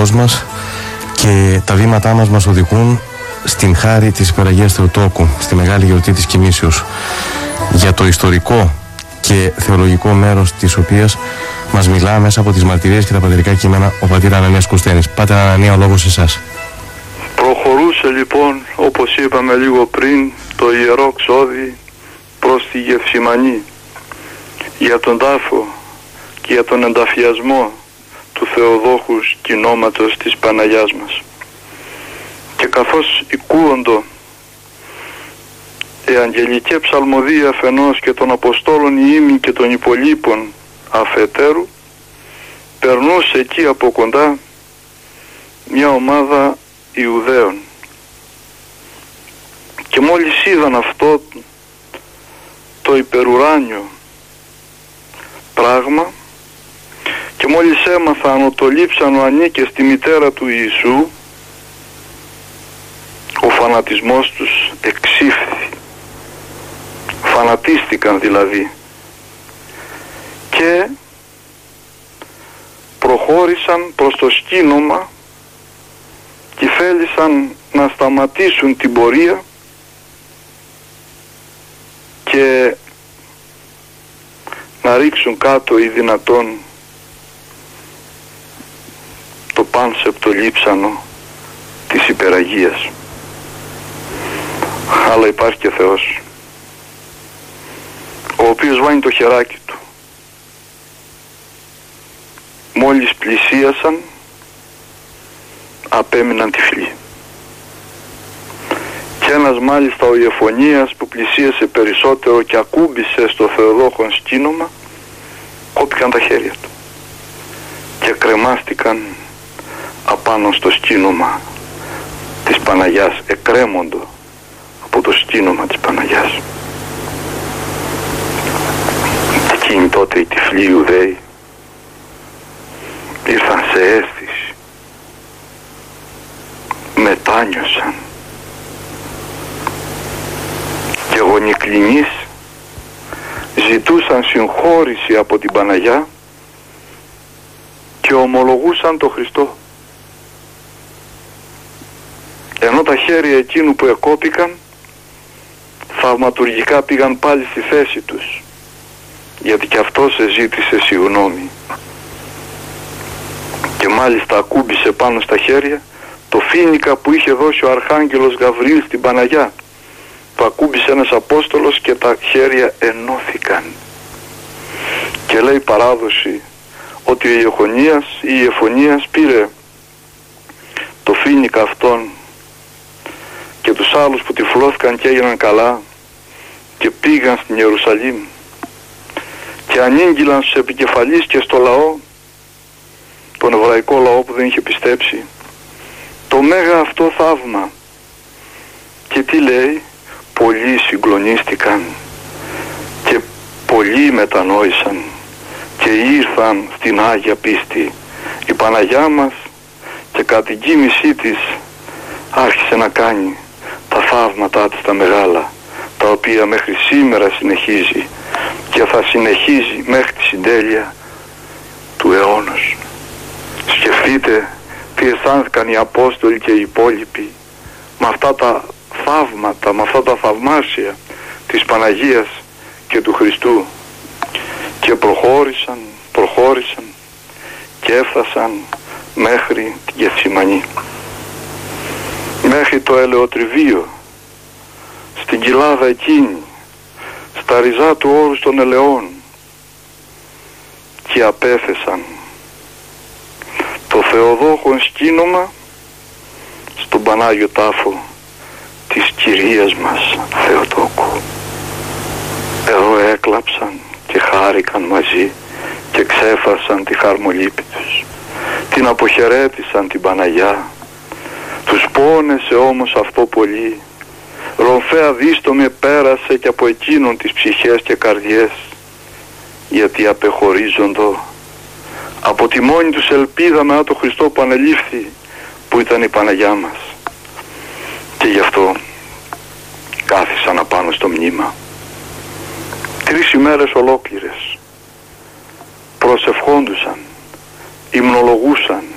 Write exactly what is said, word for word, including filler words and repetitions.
Θεός μας και τα βήματά μας μας οδηγούν στην χάρη της Υπεραγίας Θεοτόκου, στη μεγάλη γιορτή της Κοιμήσεως, για το ιστορικό και θεολογικό μέρος της οποίας μας μιλά μέσα από τις μαρτυρίες και τα πατερικά κείμενα ο πατήρ Ανανίας Κωστένης. Πάτερ Ανανία, ο λόγος σε εσάς. Προχωρούσε λοιπόν, όπως είπαμε λίγο πριν, το ιερό ξόδι προς τη Γεφσιμανή για τον τάφο και για τον ενταφιασμό του Θεοδόχου κοινόματος της Παναγιάς μας. Και καθώς οικούοντο η Αγγελική Ψαλμοδία αφενός και των Αποστόλων Ιήμιν και των υπολείπων αφετέρου, περνούσε εκεί από κοντά μια ομάδα Ιουδαίων και μόλις είδαν αυτό το υπερουράνιο πράγμα και μόλις έμαθαν ότι το λείψανο ανήκε στη μητέρα του Ιησού, ο φανατισμός τους εξήφθη, φανατίστηκαν δηλαδή και προχώρησαν προς το σκήνομα και θέλησαν να σταματήσουν την πορεία και να ρίξουν κάτω ή δυνατόν το πάνσεπτο λείψανο της Υπεραγίας. Αλλά υπάρχει και Θεός, ο οποίος βάνει το χεράκι του. Μόλις πλησίασαν, απέμειναν τυφλοί. Και ένας μάλιστα ο Ιεφωνίας που πλησίασε περισσότερο και ακούμπησε στο Θεοδόχον σκήνομα, κόπηκαν τα χέρια του και κρεμάστηκαν απάνω στο σκήνομα της Παναγιάς, εκρέμοντο από το σκήνομα της Παναγιάς. Εκείνοι τότε οι τυφλοί Ιουδαίοι ήρθαν σε αίσθηση, μετάνιωσαν και γονικλινείς ζητούσαν συγχώρηση από την Παναγιά και ομολογούσαν το Χριστό, ενώ τα χέρια εκείνου που εκόπηκαν θαυματουργικά πήγαν πάλι στη θέση τους, γιατί και αυτός ζήτησε συγγνώμη και μάλιστα ακούμπησε πάνω στα χέρια το φοίνικα που είχε δώσει ο Αρχάγγελος Γαβριήλ στην Παναγιά. Το ακούμπησε ένας Απόστολος και τα χέρια ενώθηκαν. Και λέει παράδοση ότι ο Ιεχωνίας ή η Ιεφωνίας πήρε το φοίνικα αυτόν και τους άλλους που τυφλώθηκαν και έγιναν καλά και πήγαν στην Ιερουσαλήμ και ανήγγυλαν στους επικεφαλείς και στο λαό, τον εβραϊκό λαό που δεν είχε πιστέψει, το μέγα αυτό θαύμα. Και τι λέει? Πολλοί συγκλονίστηκαν και πολλοί μετανόησαν και ήρθαν στην Άγια Πίστη. Η Παναγιά μας και κατά την κοίμησή της άρχισε να κάνει τα θαύματά της τα μεγάλα, τα οποία μέχρι σήμερα συνεχίζει και θα συνεχίζει μέχρι τη συντέλεια του αιώνος. Σκεφτείτε τι αισθάνθηκαν οι Απόστολοι και οι υπόλοιποι με αυτά τα θαύματα, με αυτά τα θαυμάσια της Παναγίας και του Χριστού, και προχώρησαν, προχώρησαν και έφτασαν μέχρι την Γεθσιμανή, μέχρι το ελαιοτριβείο, στην κοιλάδα εκείνη, στα ριζά του όρους των ελαιών, και απέθεσαν το Θεοδόχον σκήνομα στον Πανάγιο τάφο της Κυρίας μας Θεοτόκου. Εδώ έκλαψαν και χάρηκαν μαζί και ξέφασαν τη χαρμολύπη τους. Την αποχαιρέτησαν την Παναγιά. Τους πόνεσε όμως αυτό πολύ. Ρομφαία δίστομη πέρασε και από εκείνον τις ψυχές και καρδιές, γιατί απεχωρίζοντο από τη μόνη τους ελπίδα μετά το Χριστό που ανελήφθη, που ήταν η Παναγιά μας. Και γι' αυτό κάθισαν απάνω στο μνήμα τρεις ημέρες ολόκληρες, προσευχόντουσαν, υμνολογούσαν,